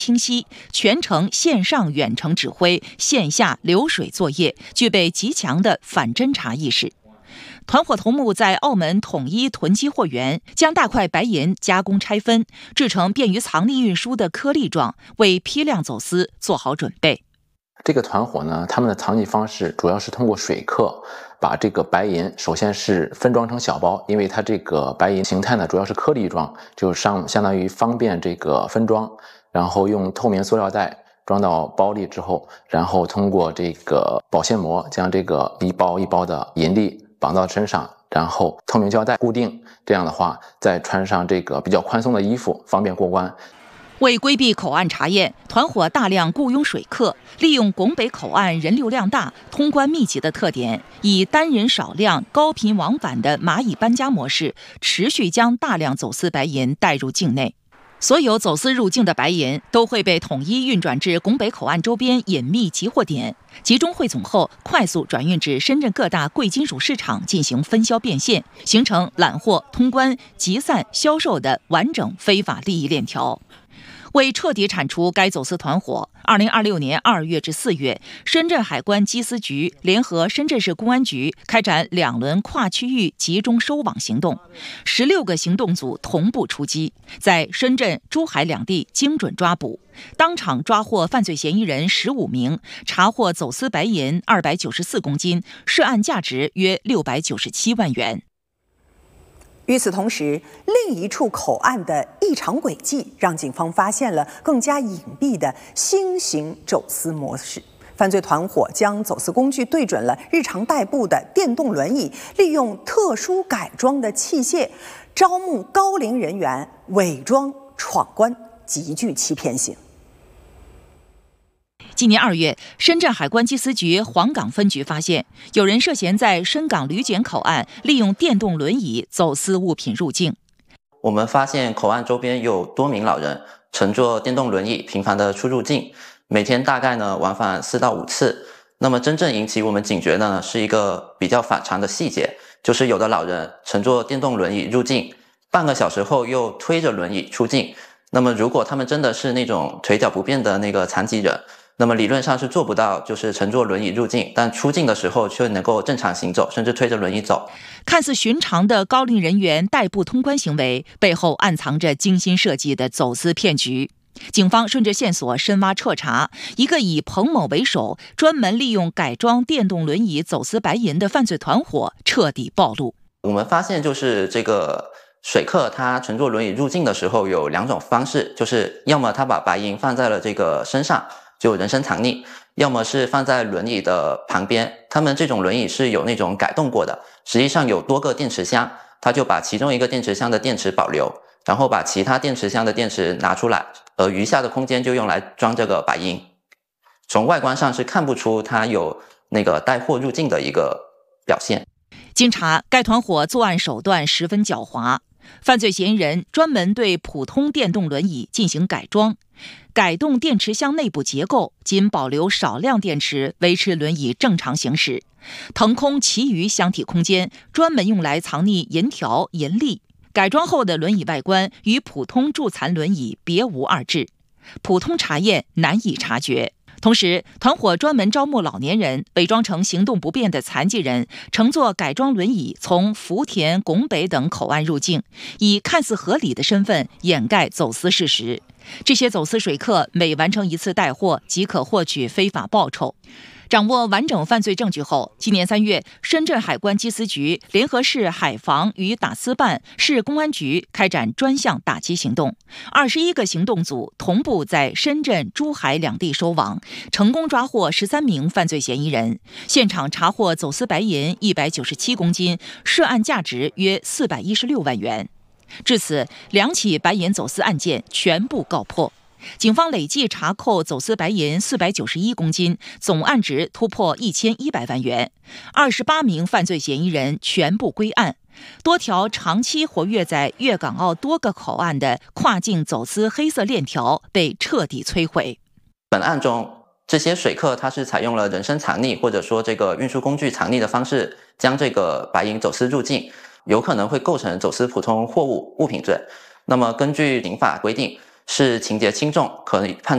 清晰，全程线上远程指挥，线下流水作业，具备极强的反侦查意识。团伙头目在澳门统一囤积货源，将大块白银加工拆分，制成便于藏匿运输的颗粒状，为批量走私做好准备。 这个团伙呢，他们的藏匿方式主要是通过水客把这个白银首先是分装成小包，因为它这个白银形态呢主要是颗粒状，就相当于方便这个分装，然后用透明塑料袋装到包里之后，然后通过这个保鲜膜将这个一包一包的银粒绑到身上，然后透明胶带固定，这样的话再穿上这个比较宽松的衣服，方便过关。 为规避口岸查验，团伙大量雇佣水客，利用拱北口岸人流量大、通关密集的特点，以单人少量、高频往返的蚂蚁搬家模式，持续将大量走私白银带入境内。所有走私入境的白银都会被统一运转至拱北口岸周边隐秘集货点，集中汇总后快速转运至深圳各大贵金属市场进行分销变现，形成揽货、通关、集散、销售的完整非法利益链条。为彻底铲除该走私团伙，2026年2月至4月，深圳海关缉私局联合深圳市公安局开展2轮跨区域集中收网行动，16个行动组同步出击，在深圳、珠海两地精准抓捕，当场抓获犯罪嫌疑人15名，查获走私白银294公斤，涉案价值约697万元。 与此同时，另一处口岸的异常轨迹让警方发现了更加隐蔽的新型走私模式。犯罪团伙将走私工具对准了日常代步的电动轮椅，利用特殊改装的器械，招募高龄人员伪装闯关，极具欺骗性。 今年2月，深圳海关缉私局黄岗分局发现，有人涉嫌在深港旅检口岸利用电动轮椅走私物品入境。 我们发现口岸周边有多名老人乘坐电动轮椅频繁的出入境，每天大概往返4到5次。那么真正引起我们警觉的呢，是一个比较反常的细节，就是有的老人乘坐电动轮椅入境，半个小时后又推着轮椅出境。那么如果他们真的是那种腿脚不便的那个残疾人，那么理论上是做不到就是乘坐轮椅入境，但出境的时候却能够正常行走，甚至推着轮椅走。 看似寻常的高龄人员代步通关行为，背后暗藏着精心设计的走私骗局。警方顺着线索深挖彻查，一个以彭某为首，专门利用改装电动轮椅走私白银的犯罪团伙彻底暴露。 我们发现就是这个水客他乘坐轮椅入境的时候有2种方式，就是要么他把白银放在了这个身上，就人身藏匿，要么是放在轮椅的旁边。他们这种轮椅是有那种改动过的，实际上有多个电池箱，他就把其中一个电池箱的电池保留，然后把其他电池箱的电池拿出来，而余下的空间就用来装这个白银。从外观上是看不出它有那个带货入境的一个表现。 经查，该团伙作案手段十分狡猾，犯罪嫌疑人专门对普通电动轮椅进行改装，改动电池箱内部结构，仅保留少量电池，维持轮椅正常行驶，腾空其余箱体空间，专门用来藏匿银条、银粒。改装后的轮椅外观与普通助残轮椅别无二致，普通查验难以察觉。同时，团伙专门招募老年人，伪装成行动不便的残疾人，乘坐改装轮椅从福田、拱北等口岸入境，以看似合理的身份掩盖走私事实。这些走私水客每完成一次带货，即可获取非法报酬。掌握完整犯罪证据后，今年3月，深圳海关缉私局联合市海防与打私办、市公安局开展专项打击行动，21个行动组同步在深圳、珠海两地收网，成功抓获13名犯罪嫌疑人，现场查获走私白银197公斤，涉案价值约416万元。至此，2起白银走私案件全部告破。警方累计查扣走私白银491公斤，总案值突破1100万元，28名犯罪嫌疑人全部归案，多条长期活跃在粤港澳多个口岸的跨境走私黑色链条被彻底摧毁。 本案中，这些水客他是采用了人身藏匿或者说这个运输工具藏匿的方式，将这个白银走私入境，有可能会构成走私普通货物物品罪。那么根据刑法规定，是情节轻重，可以判